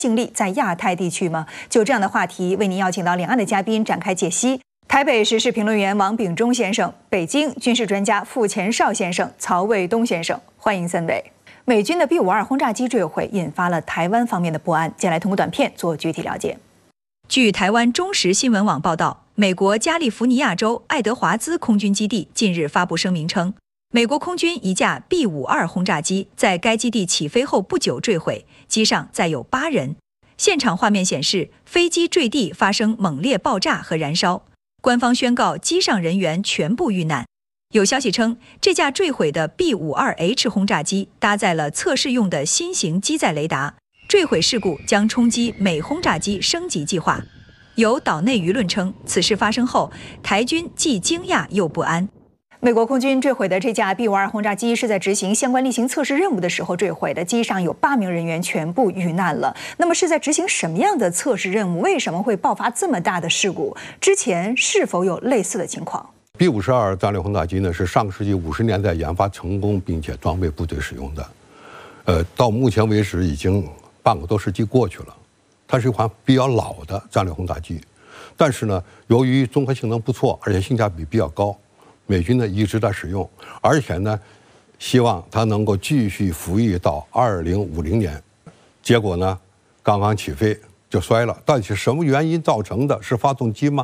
尽力在亚太地区吗？就这样的话题，为您邀请到两岸的嘉宾展开解析。台北时事评论员王炳忠先生，北京军事专家傅前绍先生、曹卫东先生，欢迎三位。美军的 B-52轰炸机坠毁，引发了台湾方面的不安。接下来通过短片做具体了解。据台湾中时新闻网报道，美国加利福尼亚州爱德华兹空军基地近日发布声明称，美国空军一架 B-52轰炸机在该基地起飞后不久坠毁，机上载有8人。现场画面显示，飞机坠地发生猛烈爆炸和燃烧。官方宣告机上人员全部遇难。有消息称，这架坠毁的 B-52H 轰炸机搭载了测试用的新型机载雷达，坠毁事故将冲击美轰炸机升级计划。有岛内舆论称，此事发生后，台军既惊讶又不安。美国空军坠毁的这架 B-52轰炸机是在执行相关例行测试任务的时候坠毁的，机上有8名人员全部遇难了。那么是在执行什么样的测试任务？为什么会爆发这么大的事故？之前是否有类似的情况 ？B-52战略轰炸机呢，是上个世纪50年代研发成功并且装备部队使用的。到目前为止已经半个多世纪过去了，它是一款比较老的战略轰炸机。但是呢，由于综合性能不错，而且性价比比较高，美军呢一直在使用，而且呢，希望它能够继续服役到2050年。结果呢，刚刚起飞就摔了。到底是什么原因造成的？是发动机吗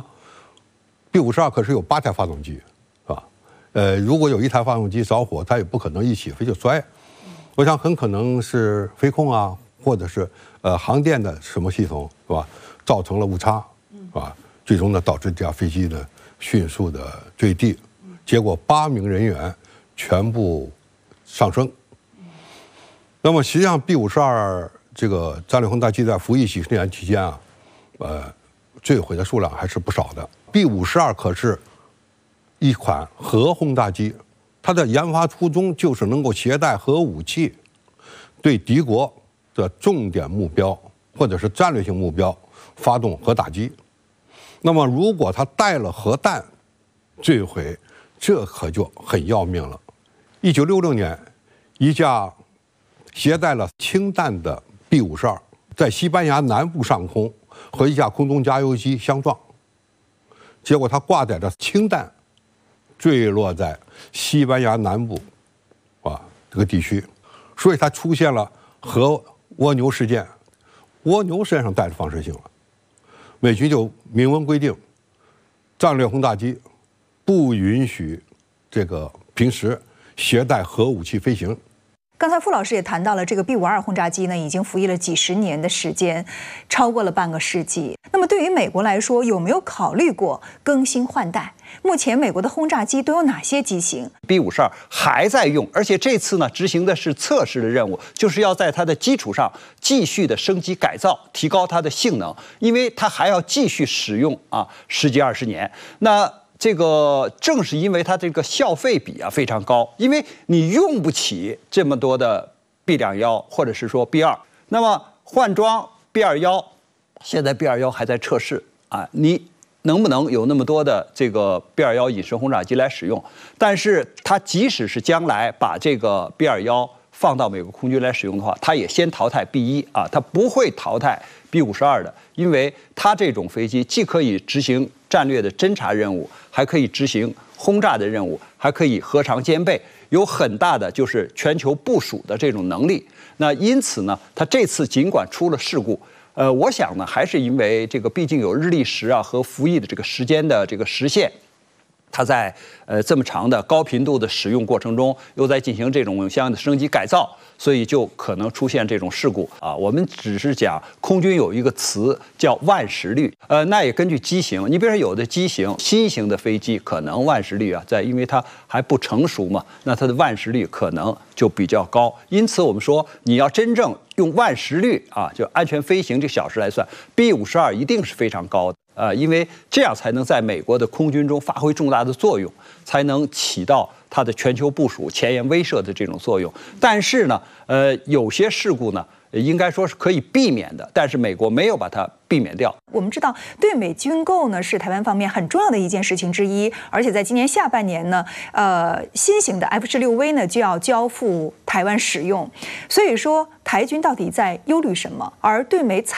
？B-52可是有8台发动机，是吧？如果有1台发动机着火，它也不可能一起飞就摔。我想很可能是飞控啊，或者是航电的什么系统，是吧？造成了误差，是吧？最终呢，导致这架飞机呢迅速的坠地。结果8名人员全部丧生。那么实际上 B-52这个战略轰炸机在服役几十年期间啊，坠毁的数量还是不少的。B-52可是一款核轰炸机，它的研发初衷就是能够携带核武器，对敌国的重点目标或者是战略性目标发动核打击。那么如果它带了核弹坠毁，这可就很要命了。1966年，一架携带了氢弹的 B-52在西班牙南部上空和一架空中加油机相撞，结果它挂载着氢弹坠落在西班牙南部这个地区，所以它出现了核蜗牛事件。蜗牛身上带着放射性了，美军就明文规定，战略轰炸机不允许这个平时携带核武器飞行。 刚才傅老师也谈到了，这个 B-52轰炸机呢，已经服役了几十年的时间，超过了半个世纪。那么对于美国来说，有没有考虑过更新换代？目前美国的轰炸机都有哪些机型 ？B-52还在用，而且这次呢执行的是测试的任务，就是要在它的基础上继续的升级改造，提高它的性能，因为它还要继续使用10几20年。那这个正是因为它这个效费比非常高，因为你用不起这么多的 B-21或者是说 B-2，那么换装 B-21，现在 B-21还在测试你能不能有那么多的这个 B-21隐身轰炸机来使用？但是它即使是将来把这个 B-21放到美国空军来使用的话，它也先淘汰 B-1它不会淘汰 B-52的，因为它这种飞机既可以执行战略的侦察任务，还可以执行轰炸的任务，还可以核常兼备，有很大的就是全球部署的这种能力。那因此呢，它这次尽管出了事故，我想呢，还是因为这个毕竟有日历时和服役的这个时间的这个时限。它在这么长的高频度的使用过程中，又在进行这种相应的升级改造，所以就可能出现这种事故我们只是讲空军有一个词叫万时率，那也根据机型，你比如说有的机型新型的飞机可能万时率因为它还不成熟嘛，那它的万时率可能就比较高。因此我们说你要真正用万时率就安全飞行这小时来算 ，B-52一定是非常高的。因为这样才能在美国的空军中发挥重大的作用，才能起到它的全球部署、前沿威慑的这种作用。但是呢，有些事故呢， 应该说是可以避免的，但是美国没有把它避免掉。 我们知道，对美军购呢是台湾方面很重要的一件事情之一，而且在今年下半年呢，新型的 F-16V 呢就要交付台湾使用，所以说台军到底在忧虑什么？而对美